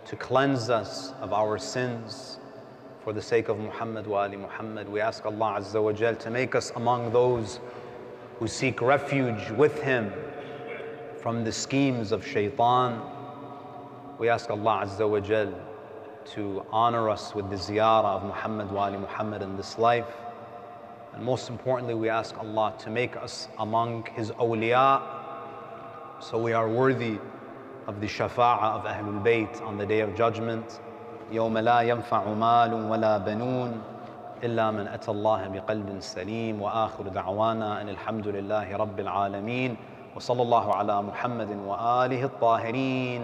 to cleanse us of our sins for the sake of Muhammad wa ali Muhammad. We ask Allah Azza wa Jal to make us among those who seek refuge with Him from the schemes of shaitan. We ask Allah Azza wa Jal to honor us with the ziyarah of Muhammad wa ali Muhammad in this life. And most importantly, we ask Allah to make us among His awliya, so we are worthy of the shafa'ah of Ahlul Bayt on the Day of Judgment. يوم لا ينفع مال ولا بنون إلا من أتى الله بقلب سليم. وآخر دعوانا أن الحمد لله رب العالمين وصلى الله على محمد وآله الطاهرين.